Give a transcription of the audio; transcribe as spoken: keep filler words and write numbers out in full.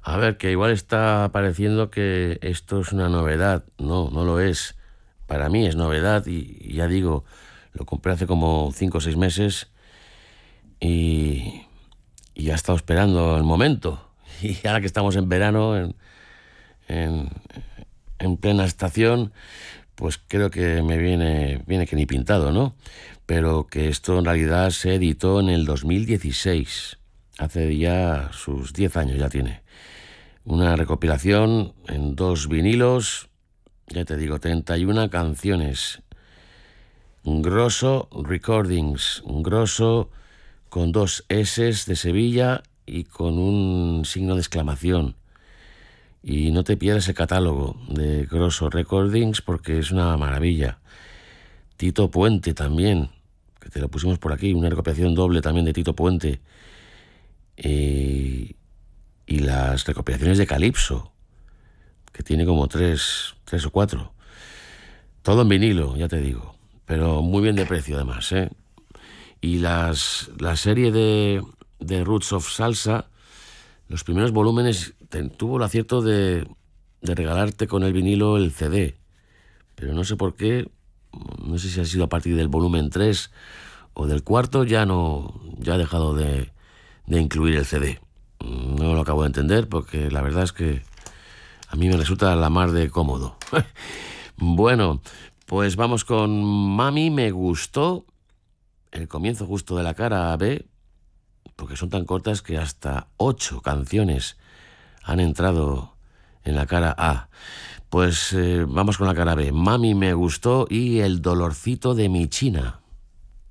A ver, que igual está pareciendo que esto es una novedad. No, no lo es. Para mí es novedad y, y ya digo, lo compré hace como cinco o seis meses y, y ya he estado esperando el momento. Y ahora que estamos en verano, en, en, en plena estación, pues creo que me viene, viene que ni pintado, ¿no? Pero que esto en realidad se editó en el dos mil dieciséis. Hace ya sus diez años ya tiene. Una recopilación en dos vinilos, ya te digo, treinta y una canciones. Grosso Recordings, Grosso con dos S de Sevilla y con un signo de exclamación. Y no te pierdas el catálogo de Grosso Recordings porque es una maravilla. Tito Puente también, que te lo pusimos por aquí, una recopilación doble también de Tito Puente. Eh, y las recopilaciones de Calypso, que tiene como tres, tres o cuatro. Todo en vinilo, ya te digo, pero muy bien de precio además, ¿eh? Y las, la serie de, de Roots of Salsa, los primeros volúmenes, te, tuvo el acierto de, de regalarte con el vinilo el C D, pero no sé por qué, no sé si ha sido a partir del volumen tres o del cuarto, ya no, ya ha dejado de, de incluir el C D. No lo acabo de entender porque la verdad es que a mí me resulta la mar de cómodo. Bueno, pues vamos con Mami me gustó, el comienzo justo de la cara B, porque son tan cortas que hasta ocho canciones han entrado en la cara A. Pues eh, vamos con la cara B. Mami me gustó y el dolorcito de mi China.